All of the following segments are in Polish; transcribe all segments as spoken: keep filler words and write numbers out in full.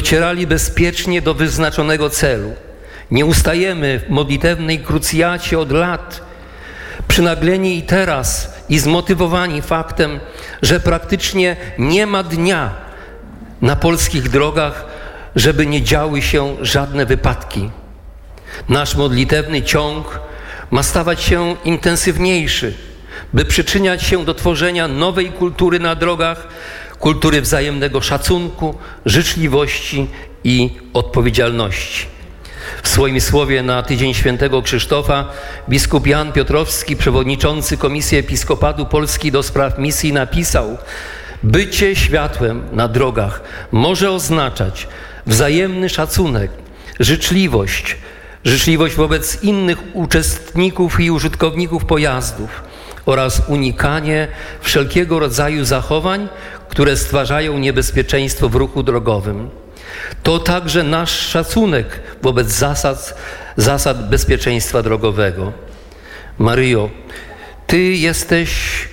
docierali bezpiecznie do wyznaczonego celu. Nie ustajemy w modlitewnej krucjacie od lat, przynagleni i teraz i zmotywowani faktem, że praktycznie nie ma dnia na polskich drogach, żeby nie działy się żadne wypadki. Nasz modlitewny ciąg ma stawać się intensywniejszy, by przyczyniać się do tworzenia nowej kultury na drogach, kultury wzajemnego szacunku, życzliwości i odpowiedzialności. W swoim słowie na Tydzień Świętego Krzysztofa biskup Jan Piotrowski, przewodniczący Komisji Episkopatu Polski do spraw misji, napisał: bycie światłem na drogach może oznaczać wzajemny szacunek, życzliwość, życzliwość wobec innych uczestników i użytkowników pojazdów oraz unikanie wszelkiego rodzaju zachowań, które stwarzają niebezpieczeństwo w ruchu drogowym. To także nasz szacunek wobec zasad, zasad bezpieczeństwa drogowego. Maryjo, Ty jesteś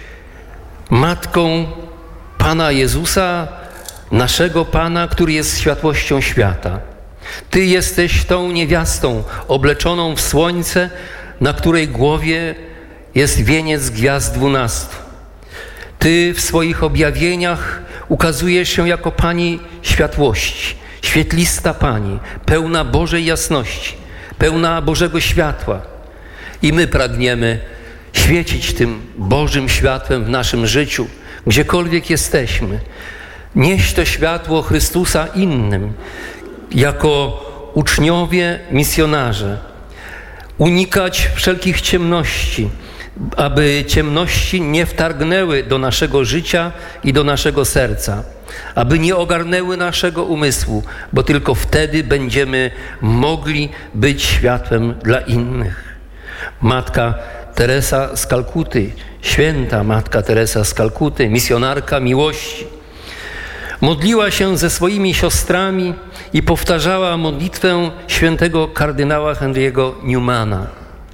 Matką Pana Jezusa, naszego Pana, który jest światłością świata. Ty jesteś tą niewiastą obleczoną w słońce, na której głowie jest wieniec gwiazd dwunastu. Ty w swoich objawieniach ukazujesz się jako Pani światłości, świetlista Pani, pełna Bożej jasności, pełna Bożego światła. I my pragniemy świecić tym Bożym światłem w naszym życiu, gdziekolwiek jesteśmy. Nieść to światło Chrystusa innym, jako uczniowie, misjonarze. Unikać wszelkich ciemności, aby ciemności nie wtargnęły do naszego życia i do naszego serca, aby nie ogarnęły naszego umysłu, bo tylko wtedy będziemy mogli być światłem dla innych. Matka Teresa z Kalkuty, święta Matka Teresa z Kalkuty, misjonarka miłości, modliła się ze swoimi siostrami i powtarzała modlitwę świętego kardynała Henry'ego Newmana.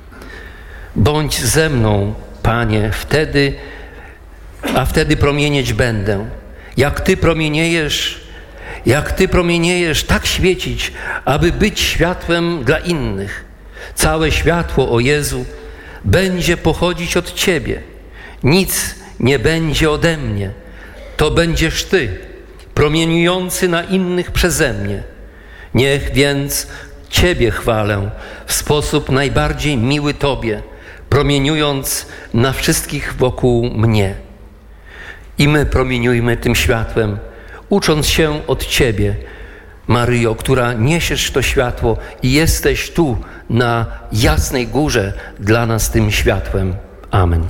Bądź ze mną, Panie, wtedy, a wtedy promienieć będę. Jak Ty promieniejesz, jak Ty promieniejesz, tak świecić, aby być światłem dla innych. Całe światło, o Jezu, będzie pochodzić od Ciebie. Nic nie będzie ode mnie. To będziesz Ty, promieniujący na innych przeze mnie. Niech więc Ciebie chwalę w sposób najbardziej miły Tobie, promieniując na wszystkich wokół mnie. I my promieniujmy tym światłem, ucząc się od Ciebie, Maryjo, która niesiesz to światło i jesteś tu na jasnej górze dla nas tym światłem. Amen.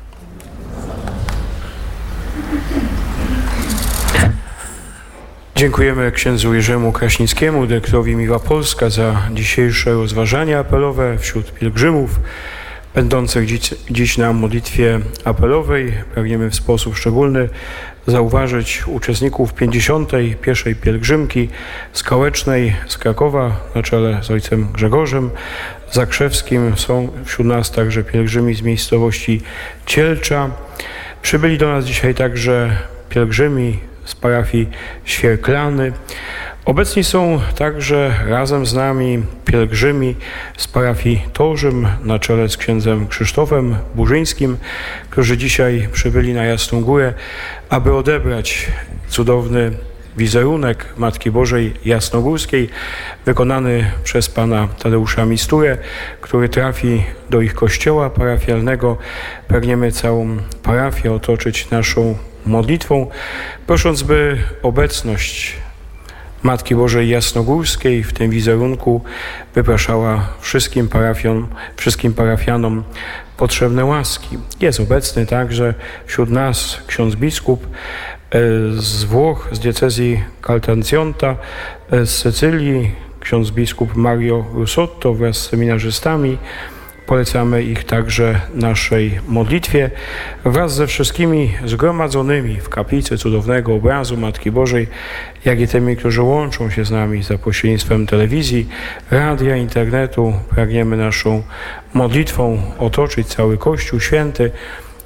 Dziękujemy księdzu Jerzemu Kraśnickiemu, dyrektorowi Miła Polska, za dzisiejsze rozważania apelowe wśród pielgrzymów będących dziś, dziś na modlitwie apelowej. Pragniemy w sposób szczególny zauważyć uczestników pięćdziesiątej pierwszej pielgrzymki skałecznej z Krakowa na czele z ojcem Grzegorzem Zakrzewskim. Są wśród nas także pielgrzymi z miejscowości Cielcza. Przybyli do nas dzisiaj także pielgrzymi z parafii Świerklany. Obecni są także razem z nami pielgrzymi z parafii Torzym na czele z księdzem Krzysztofem Burzyńskim, którzy dzisiaj przybyli na Jasną Górę, aby odebrać cudowny wizerunek Matki Bożej Jasnogórskiej wykonany przez pana Tadeusza Misturę, który trafi do ich kościoła parafialnego. Pragniemy całą parafię otoczyć naszą modlitwą, prosząc, by obecność Matki Bożej Jasnogórskiej w tym wizerunku wypraszała wszystkim parafiom, wszystkim parafianom potrzebne łaski. Jest obecny także wśród nas ksiądz biskup z Włoch, z diecezji Caltancionta, z Sycylii, ksiądz biskup Mario Russotto wraz z seminarzystami. Polecamy ich także naszej modlitwie wraz ze wszystkimi zgromadzonymi w kaplicy cudownego obrazu Matki Bożej, jak i tymi, którzy łączą się z nami za pośrednictwem telewizji, radia, internetu. Pragniemy naszą modlitwą otoczyć cały Kościół Święty,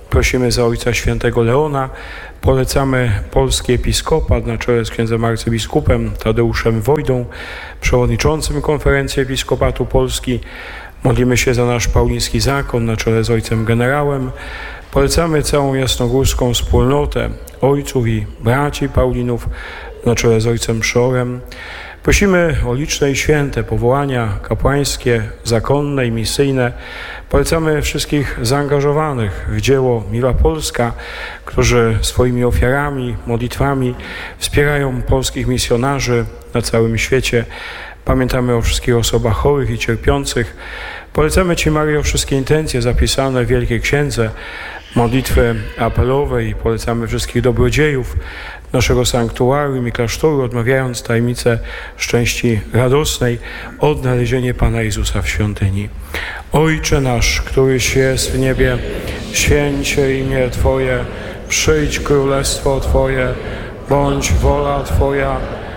prosimy za Ojca Świętego Leona, polecamy polski episkopat na czele z księdzem arcybiskupem Tadeuszem Wojdą, przewodniczącym Konferencji Episkopatu Polski. Modlimy się za nasz pauliński zakon na czele z ojcem generałem. Polecamy całą jasnogórską wspólnotę ojców i braci Paulinów na czele z ojcem Szorem. Prosimy o liczne i święte powołania kapłańskie, zakonne i misyjne. Polecamy wszystkich zaangażowanych w dzieło Miła Polska, którzy swoimi ofiarami, modlitwami wspierają polskich misjonarzy na całym świecie. Pamiętamy o wszystkich osobach chorych i cierpiących. Polecamy Ci, Maryjo, wszystkie intencje zapisane w Wielkiej Księdze, modlitwy apelowej. Polecamy wszystkich dobrodziejów naszego sanktuarium i klasztoru, odmawiając tajemnicę szczęści radosnej, odnalezienie Pana Jezusa w świątyni. Ojcze nasz, któryś jest w niebie, święć się imię Twoje, przyjdź królestwo Twoje, bądź wola Twoja,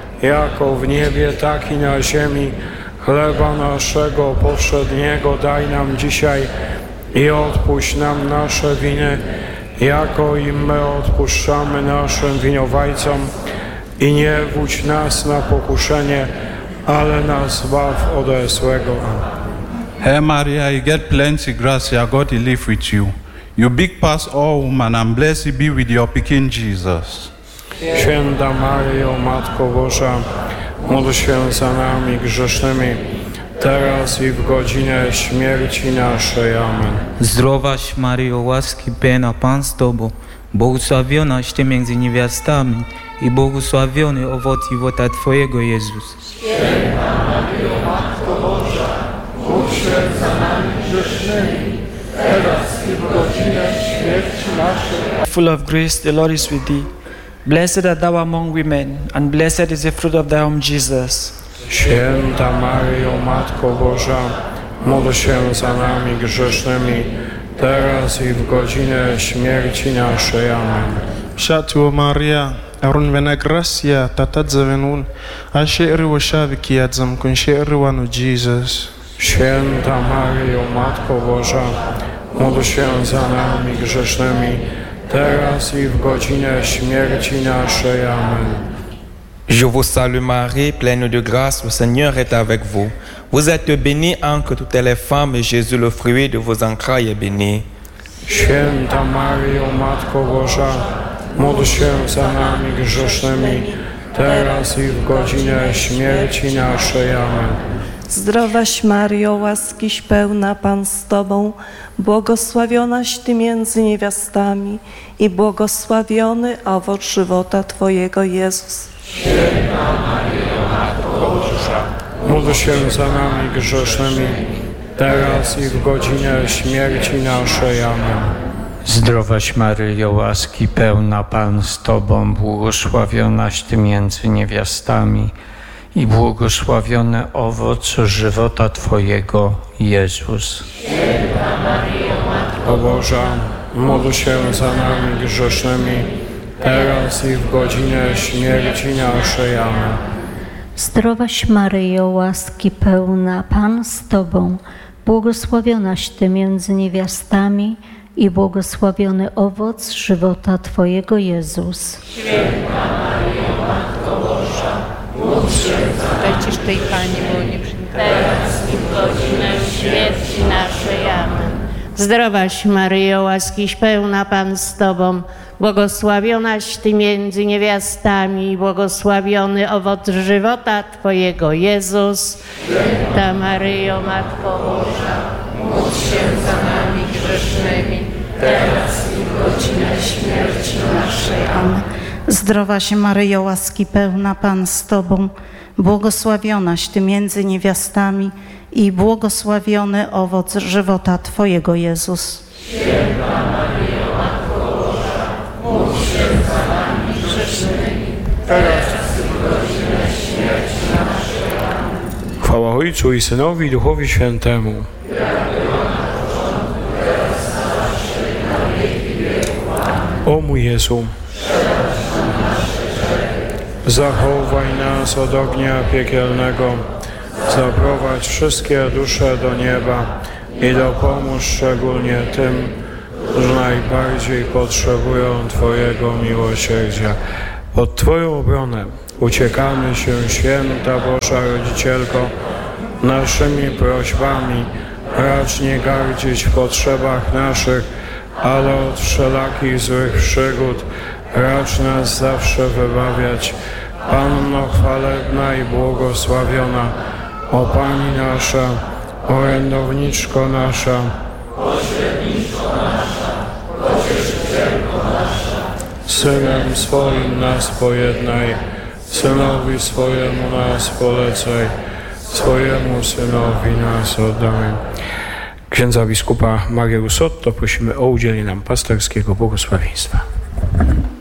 jako w niebie, tak i na ziemi. Chleba naszego powszedniego daj nam dzisiaj i odpuść nam nasze winy, jako i my odpuszczamy naszym winowajcom. I nie wódź nas na pokuszenie, ale nas zbaw ode złego. Hail Maria, you get plenty gracia, God is live with you. You big past all women, and blessed be with your pikin Jesus. Święta Maryjo, Matko Boża, módl się za nami grzesznymi, teraz i w godzinę śmierci naszej. Amen. Zdrowaś Maryjo, łaski pełna, Pan z Tobą, błogosławionaś Ty między niewiastami i błogosławiony owoc żywota Twojego, Jezus. Święta Maryjo, Matko Boża, módl się za nami grzesznymi, teraz i w godzinę śmierci naszej. Full of grace, the Lord is with Thee. Blessed art Thou among women, and blessed is the fruit of Thy womb, Jesus. Święta Maryjo, Matko Boża, módl się za nami grzesznymi, teraz i w godzinę śmierci naszej. Amen. Shatua Maria, arun vena gracia, tatadzavenun, a she'ri wa shaviki adzam kun she'ri wa no Jesus. Święta Maryjo, Matko Boża, módl się za nami grzesznymi, teraz i w godzinę śmierci naszej. Amen. Je vous salue Marie, pleine de grâce, le Seigneur est avec vous. Vous êtes bénie entre toutes les femmes, et Jésus, le fruit de vos entrailles, est béni. Święta Maryjo, Matko Boża, módl się za nami grzesznymi, teraz i w godzinę śmierci naszej. Amen. Zdrowaś Maryjo, łaskiś pełna, Pan z Tobą, błogosławionaś Ty między niewiastami i błogosławiony owoc żywota Twojego, Jezus. Święta Maryjo, Matko Boża, módl się za nami grzesznymi, teraz i w godzinę śmierci naszej. Amen. Zdrowaś Maryjo, łaski pełna, Pan z Tobą, błogosławionaś Ty między niewiastami i błogosławiony owoc żywota Twojego, Jezus. Święta Maryjo, Matko Boża, módl się za nami grzesznymi, teraz i w godzinę śmierci naszej. Amen. Zdrowaś Maryjo, łaski pełna, Pan z Tobą, błogosławionaś Ty między niewiastami i błogosławiony owoc żywota Twojego, Jezus. Święta Maryjo, Matko Boża, módl się za Przecież tej Pani było nie teraz i w godzinę śmierci naszej. Amen. Zdrowaś Maryjo, łaskiś pełna, Pan z Tobą, błogosławionaś Ty między niewiastami i błogosławiony owoc żywota Twojego, Jezus. Święta Maryjo, Matko Boża, módl się za nami grzesznymi, teraz i w godzinę śmierci naszej. Amen. Zdrowaś Maryjo, łaski pełna, Pan z Tobą, błogosławionaś Ty między niewiastami i błogosławiony owoc żywota Twojego, Jezus. Święta Maryjo, Matko Boża, módl się za nami grzesznymi, teraz i w godzinę śmierci naszej. Amen. Chwała Ojcu i Synowi i Duchowi Świętemu. O mój Jezu, zachowaj nas od ognia piekielnego, zaprowadź wszystkie dusze do nieba i dopomóż szczególnie tym, którzy najbardziej potrzebują Twojego miłosierdzia. Pod Twoją obronę uciekamy się, Święta Boża Rodzicielko, naszymi prośbami. Racz nie gardzić w potrzebach naszych, ale od wszelakich złych przygód racz nas zawsze wybawiać. Panno chwalebna i błogosławiona, o Pani nasza, orędowniczko nasza, pośredniczko nasza, pocieszycielko nasza, Synem swoim nas pojednaj, Synowi swojemu nas polecaj, swojemu Synowi nas oddamy. Księdza biskupa Marię Rusotto prosimy o udzielenie nam pasterskiego błogosławieństwa.